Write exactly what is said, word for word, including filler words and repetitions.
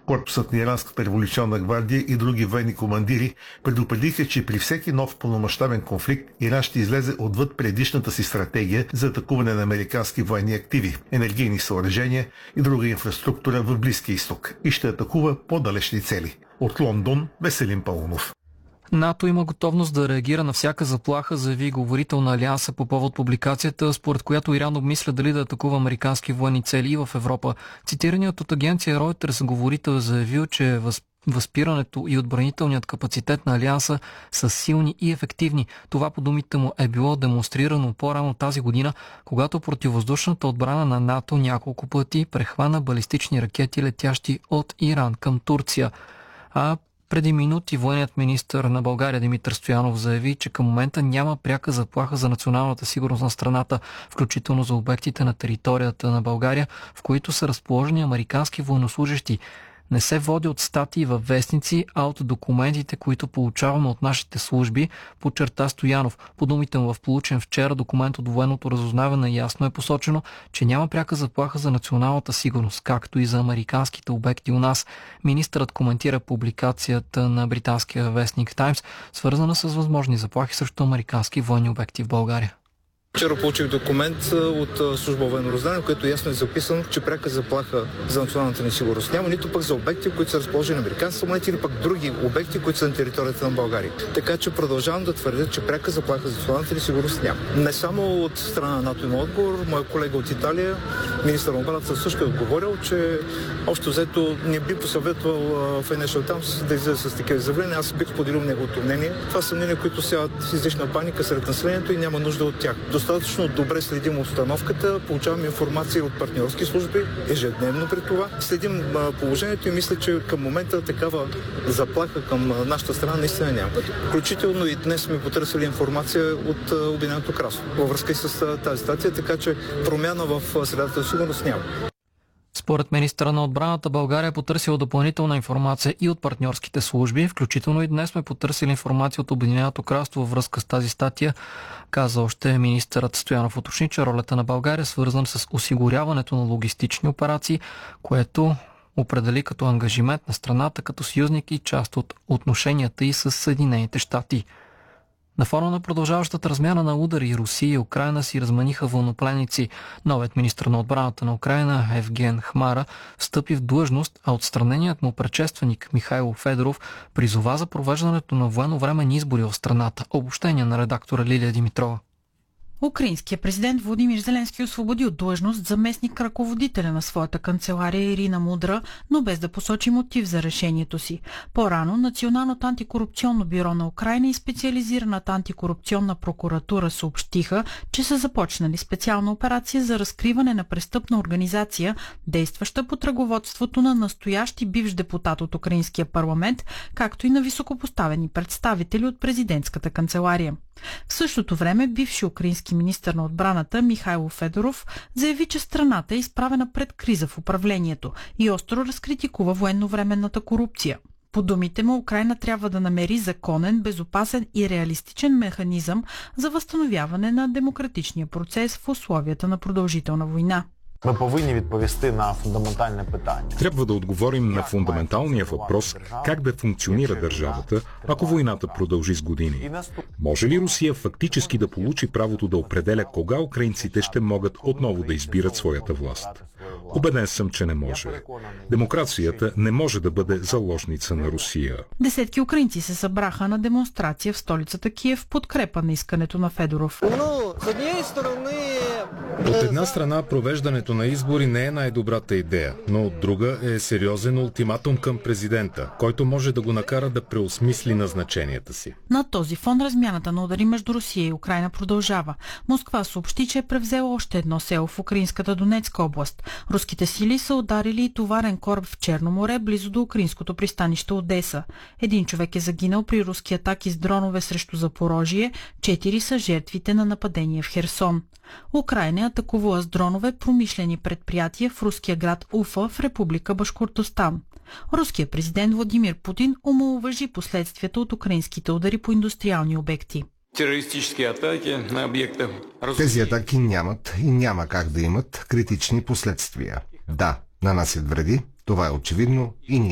Корпусът на Иранската революционна гвардия и други военни командири предупредиха, че при всеки нов пълномащабен конфликт Иран ще излезе отвъд предишната си стратегия за атакуване на американски военни активи, енергийни съоръжения и друга инфраструктура в Близкия изток и ще атакува по-далечни цели. От Лондон, Веселин Паунов. НАТО има готовност да реагира на всяка заплаха, заяви говорител на Алианса по повод публикацията, според която Иран обмисля дали да атакува американски военни цели и в Европа. Цитираният от агенция Reuters говорител е заявил, че възпирането и отбранителният капацитет на Алианса са силни и ефективни. Това по думите му е било демонстрирано по-рано тази година, когато противовъздушната отбрана на НАТО няколко пъти прехвана балистични ракети, летящи от Иран към Турция. А преди минути военният министър на България Димитър Стоянов заяви, че към момента няма пряка заплаха за националната сигурност на страната, включително за обектите на територията на България, в които са разположени американски военнослужещи. Не се води от статии във вестници, а от документите, които получаваме от нашите служби, подчерта Стоянов. По думите му в получен вчера документ от военното разузнаване ясно е посочено, че няма пряка заплаха за националната сигурност, както и за американските обекти у нас. Министърът коментира публикацията на британския вестник Таймс, свързана с възможни заплахи срещу американски военни обекти в България. Вчера получих документ от служба военно разузнаване, в който ясно е записано, че пряка заплаха за националната ни сигурност няма, нито пък за обекти, които са разположени на американски самолети, или пък други обекти, които са на територията на България. Така че продължавам да твърдя, че пряка заплаха за националната ни сигурност няма. Не само от страна на НАТО има отговор, моя колега от Италия, министър на отбраната, също е отговорил, че общо взето не би посъветвал Financial Times да излезе с такива изявления. Аз бих споделил неговото мнение. Това са мнения, които сяват излишна паника сред населението и няма нужда от тях. Достатъчно добре следим обстановката, получаваме информация от партньорски служби, ежедневно при това. Следим положението и мисля, че към момента такава заплаха към нашата страна наистина няма. Включително и днес сме потърсили информация от Обединеното кралство във връзка и с тази статия, така че промяна в средата за сигурност няма. Според министъра на отбраната, България е потърсила допълнителна информация и от партньорските служби. Включително и днес сме потърсили информация от Обединеното кралство във връзка с тази статия. Каза още министърът Стоянов. Уточни, че ролята на България е свързана с осигуряването на логистични операции, което определи като ангажимент на страната като съюзник и част от отношенията и с Съединените щати. На фона на продължаващата размяна на удари Русия и Украйна си разманиха вълнопленници. Новият министър на отбраната на Украйна Евген Хмара встъпи в длъжност, а отстраненият му предшественик Михайло Федоров призова за провеждането на военновременни избори в страната. Обобщение на редактора Лилия Димитрова. Украинският президент Володимир Зеленски освободи от длъжност заместник ръководителя на своята канцелария Ирина Мудра, но без да посочи мотив за решението си. По-рано Националното антикорупционно бюро на Украйна и специализираната антикорупционна прокуратура съобщиха, че са започнали специална операция за разкриване на престъпна организация, действаща под ръководството на настоящ и бивш депутат от Украинския парламент, както и на високопоставени представители от президентската канцелария. В същото време бивши украински министър на отбраната Михайло Федоров заяви, че страната е изправена пред криза в управлението и остро разкритикува военновременната корупция. По думите му, Украйна трябва да намери законен, безопасен и реалистичен механизъм за възстановяване на демократичния процес в условията на продължителна война. Ми повинні відповісти на фундаментальне питання. Трябва да отговорим на фундаменталния въпрос как да функционира държавата, ако войната продължи с години. Може ли Русия фактически да получи правото да определя кога украинците ще могат отново да избират своята власт? Убеден съм, че не може. Демокрацията не може да бъде заложница на Русия. Десетки украинци се събраха на демонстрация в столицата Киев в подкрепа на искането на Федоров. От една страна, провеждането на избори не е най-добрата идея, но от друга е сериозен ултиматум към президента, който може да го накара да преосмисли назначенията си. На този фон размяната на удари между Русия и Украйна продължава. Москва съобщи, че е превзела още едно село в украинската Донецка област. Руските сили са ударили и товарен кораб в Черно море, близо до украинското пристанище Одеса. Един човек е загинал при руски атаки с дронове срещу Запорожие, четири са жертвите на нападение в Херсон. Украйна атакувала с дронове промишлени предприятия в руския град Уфа в Република Башкортостан. Руският президент Владимир Путин омаловажи последствията от украинските удари по индустриални обекти. Тези атаки нямат и няма как да имат критични последствия. Да, нанасят вреди, това е очевидно и ние